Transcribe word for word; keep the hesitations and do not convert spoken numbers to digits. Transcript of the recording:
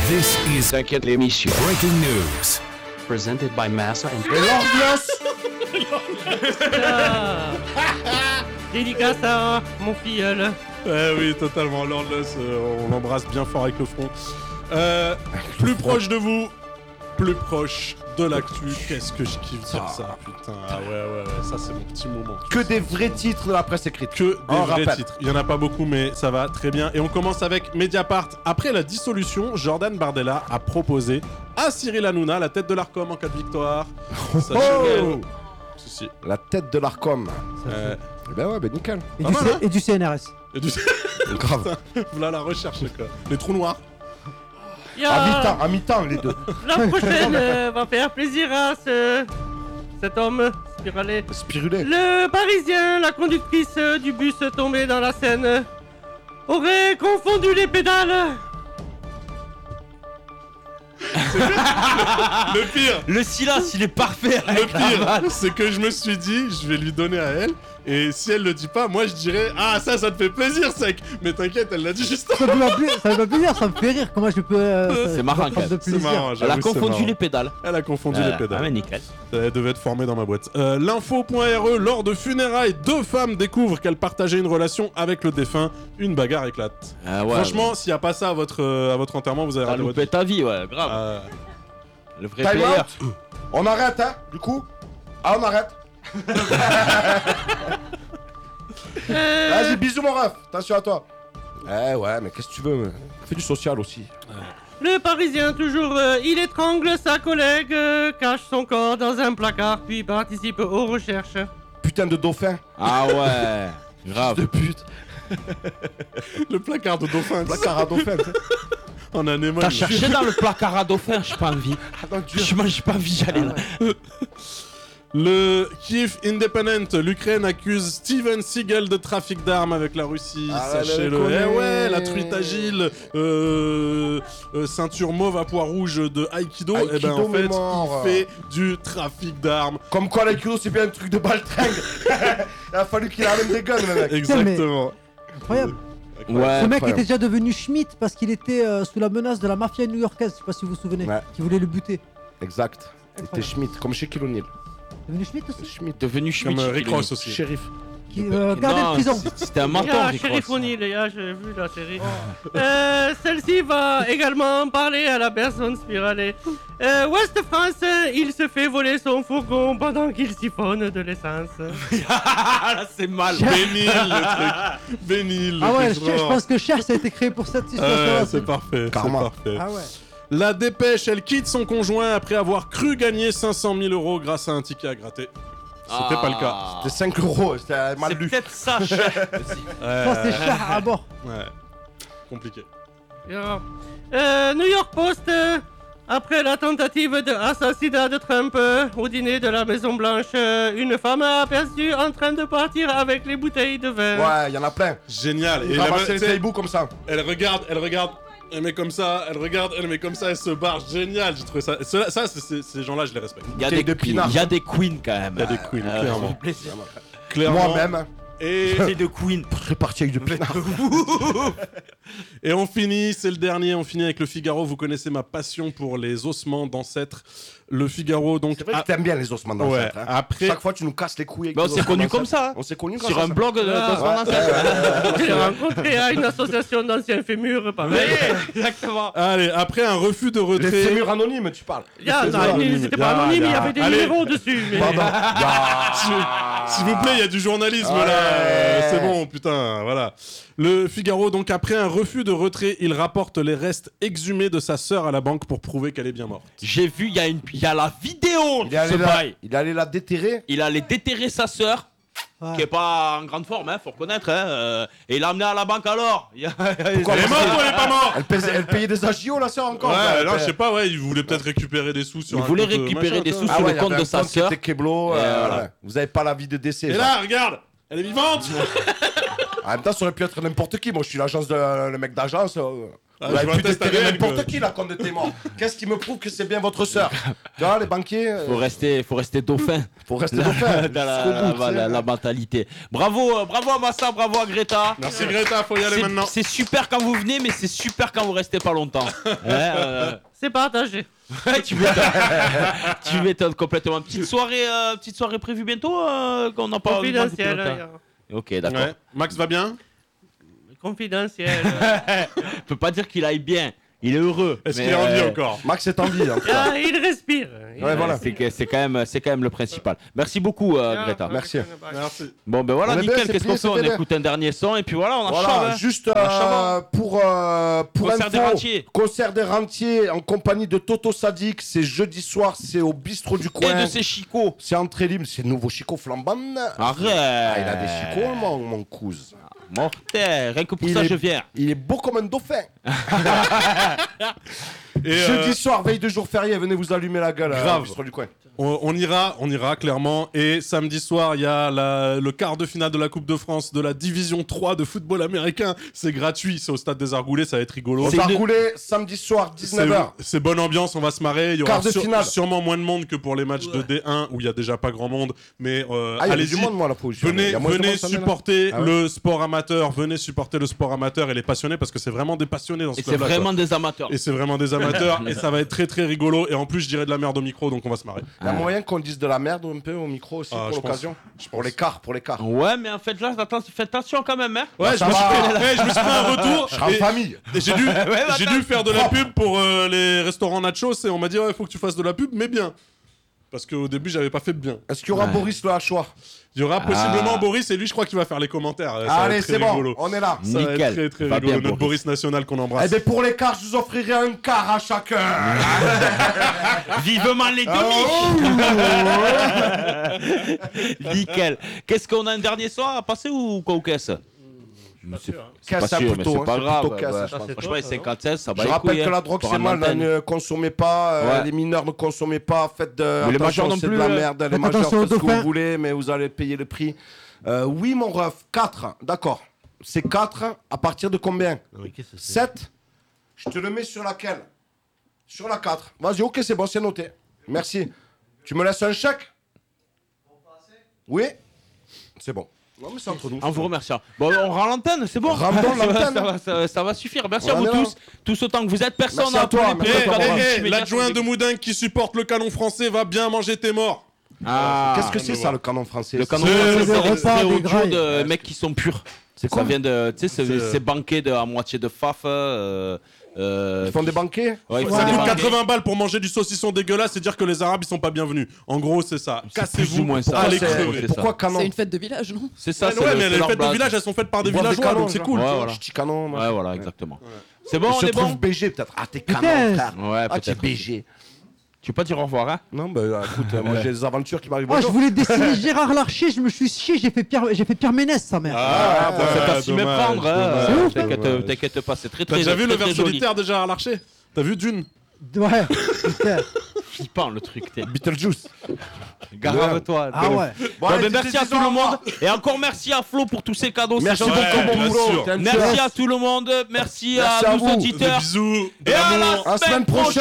This is T'inquiète l'émission. breaking news. Presented by Massa and Dédicace à mon filleul. Ouais, oui, totalement. Lordless, euh, on l'embrasse bien fort avec le front. Euh, plus proche de vous, plus proche de l'actu. Qu'est-ce que je kiffe dire ça, putain. Ah ouais, ouais, ouais, ça c'est mon petit moment. Que des vrais titres de la presse écrite. Que des On vrais rappelle. titres. Il y en a pas beaucoup, mais ça va très bien. Et on commence avec Mediapart. Après la dissolution, Jordan Bardella a proposé à Cyril Hanouna la tête de l'Arcom en cas de victoire. Sachez Oh que- Si, si. La tête de l'Arcom. Euh, Eh ben ouais, ben nickel. Et, Pas du mal, C- hein. et du C N R S. et du... Grave. Voilà la recherche, quoi. Les trous noirs. Y À a- mi-temps, à mi-temps les deux. La prochaine euh, va faire plaisir à ce... cet homme spiralé. Spirulé. Le Parisien, la conductrice euh, du bus tombée dans la Seine, aurait confondu les pédales. Le pire, Le silence, il est parfait. le pire, c'est que je me suis dit, je vais lui donner à elle. Et si elle le dit pas, moi je dirais ah ça, ça te fait plaisir, sec. Mais t'inquiète, elle l'a dit juste. Ça me fait pas pla- ça me fait pas plaisir, ça me fait rire. Comment je peux. euh, C'est marrant, prendre quand de même. C'est plaisir. marrant. Elle a j'avoue, c'est confondu marrant. les pédales. Elle a confondu Euh, les pédales. Ah mais nickel. Elle devait être formée dans ma boîte. Euh, L'info.re, lors de funérailles, deux femmes découvrent qu'elles partageaient une relation avec le défunt. Une bagarre éclate. Ah ouais, Franchement, ouais. s'il n'y a pas ça à votre, euh, à votre enterrement, vous avez T'as raté votre loupé vie. ta vie, ouais, grave. Euh, Le vrai Time player. out. On arrête, hein, du coup. Ah, on arrête. Euh, Vas-y, bisous, mon ref. Attention à toi. Eh ouais, mais qu'est-ce que tu veux mais... Fais du social aussi. Le Parisien, toujours, euh, il étrangle sa collègue, euh, cache son corps dans un placard, puis participe aux recherches. Putain de dauphin. Ah ouais. Grave. De pute. le placard de dauphin. Placard à dauphin. tu sais. En anémone. T'as cherché dans le placard à dauphin, j'ai pas envie. Ah non, Dieu. Je mange j'ai pas envie d'y aller là. Le Kiev Independent, l'Ukraine accuse Steven Seagal de trafic d'armes avec la Russie, Ah, là, sachez-le. là, Eh là, ouais, là. la truite agile, euh, euh, ceinture mauve à pois rouge de Aikido, et ben Aikido, en fait, mais mort. il fait du trafic d'armes. Comme quoi, l'aïkido, c'est bien un truc de baltringue. Il a fallu qu'il ramène des guns, le mec. Exactement. Incroyable. Ouais. Ce mec incroyable. était déjà devenu Schmitt parce qu'il était euh, sous la menace de la mafia new-yorkaise. Je sais pas si vous vous souvenez. Ouais. Qui voulait le buter. Exact. C'était Schmidt, comme chez Kilonil. Devenu Schmitt aussi. Schmidt. Devenu Comme Schmitt. euh, Rick Ross aussi. Shérif. Qui euh, gardait Non, de prison. c'est- C'était un Il y menton, a Rick Sheriff Ross. O'Neill, là, j'ai vu la série. Euh, Celle-ci va également parler à la personne spiralée. Euh, Ouest France, euh, il se fait voler son fourgon pendant qu'il siphonne de l'essence. Ah là, c'est mal. Bénil, le truc. Bénil. Ah ouais, le je, truc je genre. pense que Cher, ça a été créé pour cette Ouais, situation-là. c'est parfait, c'est Karma. parfait. Ah ouais. La dépêche, elle quitte son conjoint après avoir cru gagner cinq cent mille euros grâce à un ticket à gratter. C'était pas le cas. C'était cinq euros, c'était mal C'est lu. peut-être ça, cher aussi. Ça, c'est Cher à bord. Ouais. Compliqué. Bien. Euh, New York Post, euh, après la tentative de assassinat de Trump euh, au dîner de la Maison Blanche, euh, une femme a aperçu en train de partir avec les bouteilles de vin. Ouais, il y en a plein. Génial. Et Il la meuf, ramassait les tu sais, tailles-bouts comme ça. elle regarde, elle regarde, elle met comme ça, elle regarde, elle met comme ça, elle se barre. Génial, j'ai trouvé ça. Cela- Ça, c'est- c'est- ces gens-là, je les respecte. Il y a Bouteille des de pinard. il y a des queens quand même. Il y a des queens, Euh, clairement. ça fait plaisir. Clairement. Moi-même. Et, C'est de queen. Je parti avec du plénard. et on finit, c'est le dernier, on finit avec le Figaro. Vous connaissez ma passion pour les ossements d'ancêtres. Le Figaro, donc. C'est vrai a- que t'aimes bien les ossements Ouais, d'ancêtres. Hein. après- Chaque fois, tu nous casses les couilles. avec Bah, on tes s'est ossements connus comme d'ancêtres. ça. On s'est connus Sur un blog de Ah, d'ossements ouais. d'ancêtres. J'ai rencontré à une association d'anciens fémurs, pareil. Exactement. Allez, après un refus de Les retrait. fémurs anonymes, tu parles. Il y a- C'est non, ça. il- c'était pas Ya, anonyme, il y ya. avait des Allez. numéros dessus. Mais... Pardon. S'il vous plaît, il y a du journalisme Ouais. là. C'est bon, putain, voilà. Le Figaro, donc après un refus de retrait, il rapporte les restes exhumés de sa sœur à la banque pour prouver qu'elle est bien morte. J'ai vu, il y a une, il y a la vidéo Il de est allé ce la, bail. il est allé la déterrer. Il allait déterrer sa sœur, Ouais. qui est pas en grande forme, hein, faut reconnaître, hein, euh, et il l'a amené à la banque alors. Il y a- Pourquoi Elle est morte ou elle est pas morte? Elle, payait, elle payait des agios, la sœur, encore. Ouais, quoi. non, Elle- je sais pas, ouais, il voulait peut-être récupérer des sous sur Il un voulait compte, euh, récupérer machin, des toi. sous Ah sur ouais, le il y compte avait de un sa compte qui sœur. était Keblo. Et euh, voilà. ouais. Vous avez pas la vie de décès. Et genre. là, regarde, elle est vivante. En même temps, ça aurait pu être n'importe qui. Moi, je suis l'agence de le mec d'agence. euh, Ah, Vous je avez vois pu un test déterrer A D N, n'importe quoi. qui là quand t'es mort. Qu'est-ce qui me prouve que c'est bien votre sœur? Tu vois, les banquiers, euh, Faut rester, faut rester dauphin. faut rester Là, dauphin. dans la, jusqu'au la- bout, tu sais. la- la mentalité. Bravo, euh, bravo à Massa, bravo à Greta. Merci Greta, faut y aller C'est- maintenant. C'est super quand vous venez, mais c'est super quand vous restez pas longtemps. Hein, euh, C'est partagé. tu m'étonnes. Tu m'étonnes complètement. Petite soirée, euh, petite soirée prévue bientôt, euh, qu'on en parle. Confidentiel. depuis hein, longtemps. Ok, d'accord. Ouais. Max va bien? Confidentiel. On peut pas dire qu'il aille bien. Il est heureux. Est-ce mais, qu'il est en vie euh, encore? Max est en vie, en tout cas. Ah, il respire. Il Ouais, voilà. C'est que- c'est quand même, c'est quand même le principal. Merci beaucoup, euh, Ah, Greta. Merci. Merci. Bon ben voilà, On est bien, nickel. c'est Qu'est-ce plié, qu'on fait? On c'est bien. écoute un dernier son et puis voilà, on Voilà, achève. hein. juste On achève, euh, hein. pour, euh, pour Concert des info, Rentiers. concert des Rentiers en compagnie de Toto Sadik, c'est jeudi soir, c'est au bistrot du Et coin. de ces chicots. C'est entrée libre, c'est nouveau Chico flambant. Arrête. Ah, il a des chicots, mon, mon cousin. Mortel. Rien que pour Il ça, est- je viens. Il est beau comme un dauphin. Et euh, Jeudi soir, veille de jour férié, venez vous allumer la gueule. euh, Grave. au bistrot du coin. on, on ira, on ira clairement. Et samedi soir, il y a la- le quart de finale de la Coupe de France de la Division trois de football américain. C'est gratuit, c'est au stade des Argoulets, ça va être rigolo. On C'est va une- rouler samedi soir, dix-neuf heures. C'est c'est bonne ambiance, on va se marrer. Il y aura Quart de sur- finale. sûrement moins de monde que pour les matchs de D un où il y a déjà pas grand monde. Mais euh, Ah, il y a allez-y. du monde, moi, la fois. Venez, venez supporter Ah ouais. le sport amateur, venez supporter le sport amateur et les passionnés parce que c'est vraiment des passionnés dans ce Et c'est club-là, quoi. vraiment des amateurs. Et c'est vraiment des amateurs et ça va être très très rigolo et en plus je dirais de la merde au micro donc on va se marrer. Il y a moyen qu'on dise de la merde un peu au micro aussi Ah, pour je pense. l'occasion. Je Pour pense. l'écart, pour l'écart. Ouais, mais en fait, là, attends, faites attention quand même, hein. Ouais, Bah, je ça me, suis va. fait, eh, je me suis fait un retour Je serai en et, famille. et j'ai dû, bah, j'ai attends. dû faire de la pub pour euh, les restaurants nachos et on m'a dit ouais faut que tu fasses de la pub mais bien. Parce qu'au début j'avais pas fait de bien. Est-ce qu'il y aura Ouais. Boris le Hachoir? Il y aura possiblement Ah. Boris et lui je crois qu'il va faire les commentaires. Ça va Allez, être très c'est bon, rigolo. on est là. Ça va Nickel. être très très Va rigolo. bien, Notre Boris national qu'on Eh embrasse. bien, pour l'écart, je vous offrirai un quart à chacun. Vivement les Ah, demi. Nickel. Qu'est-ce qu'on a un dernier soir à passer ou quoi ou qu'est-ce? C'est Casse, pas c'est sûr, mais plutôt, c'est hein, pas c'est grave. plutôt casse, ouais. je pense. Je sais pas, cinquante-seize, ça va Je les rappelle couilles, que hein, la drogue pour c'est un mal, antenne. ne consommez pas, euh, Ouais. les mineurs ne consommez pas, faites de. Mais les attention, majeurs non c'est plus, de la euh. merde, les Faites majeurs attention aux faites ce que dauphins. vous voulez, mais vous allez payer le prix. Euh, oui, mon ref, quatre, d'accord. C'est quatre, à partir de combien sept. Je te le mets sur laquelle? Sur la quatre. Vas-y, ok, c'est bon, c'est noté. Merci. Tu me laisses un chèque? Oui? C'est bon. Non, mais c'est entre nous. En vous remerciant. Bon, on rend l'antenne, c'est bon. Rendons ça, va, l'antenne. ça, va, ça va- ça va suffire. Merci On à vous est là. tous, tous autant que vous êtes. Personne Merci à n'a toi, appelé merci à pour toi, les Laurent. cadeaux Eh, multimédia l'adjoint sur de les- Moudingue qui supporte le canon français va bien manger tes morts. Ah, Qu'est-ce que c'est ça, le canon français? le canon C'est- français, c'est c'est des des repas, des audio grailles. de mecs qui sont purs. C'est Ça quoi? vient de, tu sais, c'est- C'est- c'est banquet de, à moitié de faf. Euh, euh, Ils font des banquets? ouais, ils Ça font des coûte banquets. quatre-vingts balles pour manger du saucisson dégueulasse et dire que les Arabes ils sont pas bienvenus. En gros, c'est ça. plus ou Cassez-vous, moins ça. allez C'est- crever. c'est Pourquoi ça. canon? C'est une fête de village, non? C'est ça, Ouais, c'est ouais, le- mais c'est les leur fêtes de blase. village elles sont faites par des Ils boivent des villageois canons, donc c'est genre. cool. Ouais, tu vois. voilà. Je dis canon, moi. Ouais, voilà, exactement. C'est bon, Il on se est trouve bon. B G peut-être. Ah, t'es canon, Putain. frère. Ouais, Ah, t'es peut-être. B G. Tu peux pas dire au revoir, hein? Non, bah écoute, euh, moi j'ai des aventures qui m'arrivent. Oh, je Bonjour. voulais dessiner Gérard Larcher, je me suis chié, j'ai fait Pierre, j'ai fait Pierre Ménès, sa mère. Ah, Bon, c'est pas s'y dommage, méprendre, hein. dommage, C'est ouf, hein. T'inquiète, dommage. t'inquiète pas, c'est très T'as très déjà vu très, le très vers joli. solitaire de Gérard Larcher? T'as vu Dune? Ouais, putain. Flippant le truc, t'es. Beetlejuice. Garde-toi. Ah ouais. Bon, allez, ben, dites- merci à dites- tout le monde. Et encore merci à Flo pour tous ces cadeaux. c'est Merci gentil. beaucoup, Ouais, mon bien boulot. sûr. T'es un Merci tueur. à tout le monde. Merci, Merci à à nos vous. Des auditeurs. bisous, de Et à la l'amour. À la semaine prochaine.